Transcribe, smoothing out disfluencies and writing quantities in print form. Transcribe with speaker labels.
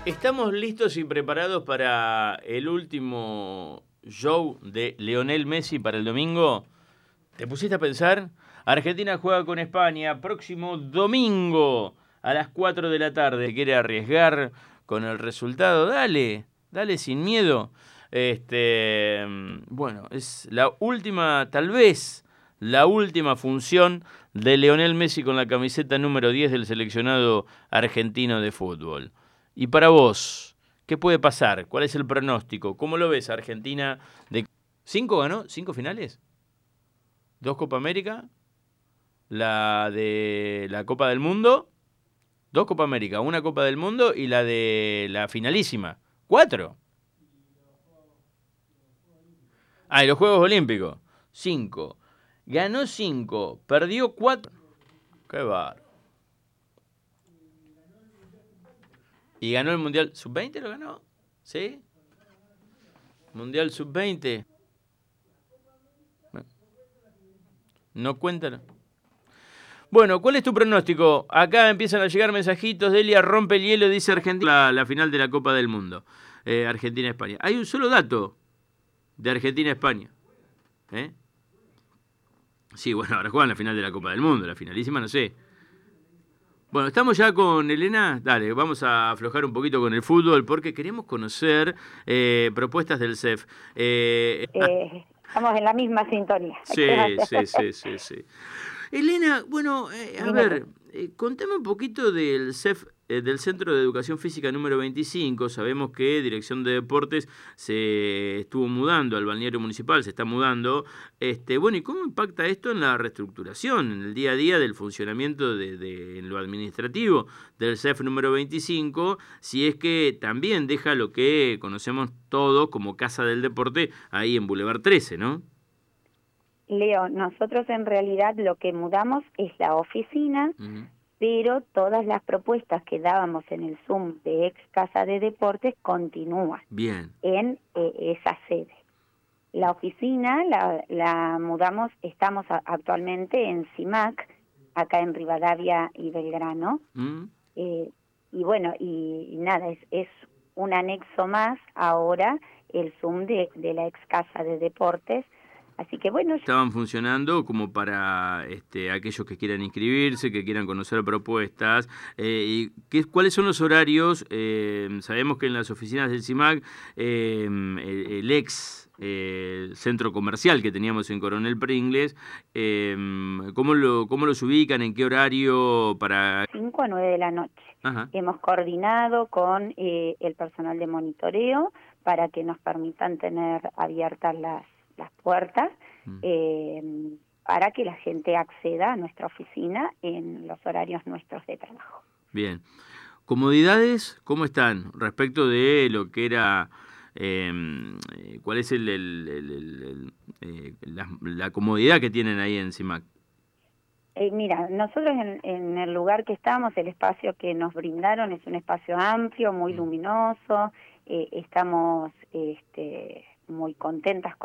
Speaker 1: Estamos listos y preparados para el último show de Lionel Messi para el domingo. ¿Te pusiste a pensar? Argentina juega con España próximo domingo a las 4 de la tarde. ¿Quiere arriesgar con el resultado? Dale sin miedo. Bueno, es la última, tal vez la última función de Lionel Messi con la camiseta número 10 del seleccionado argentino de fútbol. Y para vos, ¿qué puede pasar? ¿Cuál es el pronóstico? ¿Cómo lo ves, Argentina? ¿Cinco ganó? ¿5 finales? ¿2 Copa América? La de la Copa del Mundo. 2 Copa América, una Copa del Mundo y la de la finalísima. 4. Ah, y los Juegos Olímpicos. 5. Ganó 5, perdió 4. Qué bárbaro. Y ganó el Mundial Sub-20, ¿lo ganó? ¿Sí? Mundial Sub-20. No cuentan. Bueno, ¿cuál es tu pronóstico? Acá empiezan a llegar mensajitos. Delia rompe el hielo, dice Argentina, la final de la Copa del Mundo. Argentina-España. Hay un solo dato de Argentina-España. Sí, bueno, ahora juegan la final de la Copa del Mundo. La finalísima no sé. Bueno, estamos ya con Elena. Dale, vamos a aflojar un poquito con el fútbol porque queremos conocer propuestas del CEF.
Speaker 2: Estamos en la misma sintonía.
Speaker 1: Sí. Elena, bueno, a ver, contame un poquito del CEF, del Centro de Educación Física número 25. Sabemos que Dirección de Deportes se estuvo mudando al balneario municipal, se está mudando. Bueno, ¿y cómo impacta esto en la reestructuración, en el día a día del funcionamiento en lo administrativo del CEF número 25? Si es que también deja lo que conocemos todos como Casa del Deporte ahí en Boulevard 13, ¿no?
Speaker 2: Leo, nosotros en realidad lo que mudamos es la oficina, pero todas las propuestas que dábamos en el Zoom de ex Casa de Deportes continúan en esa sede. La oficina la mudamos, estamos actualmente en CIMAC, acá en Rivadavia y Belgrano, y bueno, y nada, es un anexo más ahora el Zoom de la ex Casa de Deportes. Así que bueno,
Speaker 1: estaban funcionando como para aquellos que quieran inscribirse, que quieran conocer propuestas. ¿Y cuáles son los horarios? Sabemos que en las oficinas del CIMAC, el ex centro comercial que teníamos en Coronel Pringles, ¿cómo los ubican? ¿En qué horario? Para
Speaker 2: 5 a 9 de la noche. Ajá. Hemos coordinado con el personal de monitoreo para que nos permitan tener abiertas las puertas para que la gente acceda a nuestra oficina en los horarios nuestros de trabajo.
Speaker 1: Bien. ¿Comodidades cómo están respecto de lo que era, cuál es la comodidad que tienen ahí en CIMAC?
Speaker 2: Mira, nosotros en el lugar que estamos, el espacio que nos brindaron es un espacio amplio, muy luminoso, estamos muy contentas con